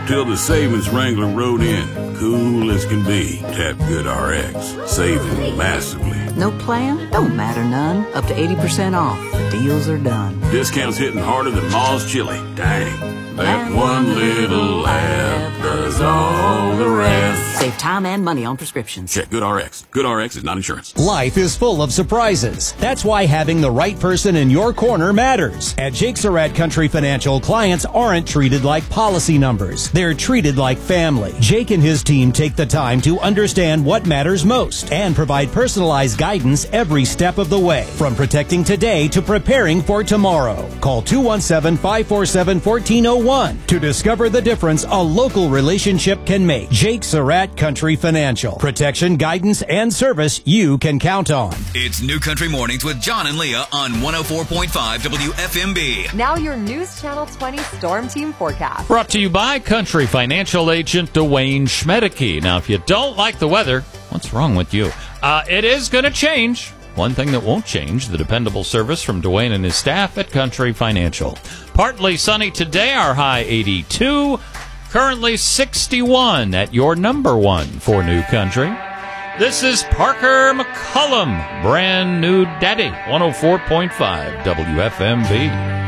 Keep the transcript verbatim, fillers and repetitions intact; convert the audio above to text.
till the savings wrangler rode in. Cool as can be. Tap GoodRx. Saving massively. No plan? Don't matter none. Up to eighty percent off. Deals are done. Discounts hitting harder than Ma's chili. Dang. That one little app does all the rest. Save time and money on prescriptions. Check GoodRx. GoodRx is not insurance. Life is full of surprises. That's why having the right person in your corner matters. At Jake Surratt Country Financial, clients aren't treated like policy numbers. They're treated like family. Jake and his team take the time to understand what matters most and provide personalized guidance every step of the way, from protecting today to preparing for tomorrow. Call two one seven, five four seven, one four zero one to discover the difference a local relationship can make. Jake Surratt Country Financial. Protection, guidance, and service you can count on. It's New Country Mornings with John and Leah on one oh four point five W F M B. Now your News Channel twenty Storm Team forecast. Brought to you by Country Financial Agent Dwayne Schmedeke. Now, if you don't like the weather, what's wrong with you? Uh, it is going to change. One thing that won't change, the dependable service from Dwayne and his staff at Country Financial. Partly sunny today, our high eighty-two. Currently sixty-one at your number one for New Country. This is Parker McCollum, brand new daddy, one oh four point five W F M B.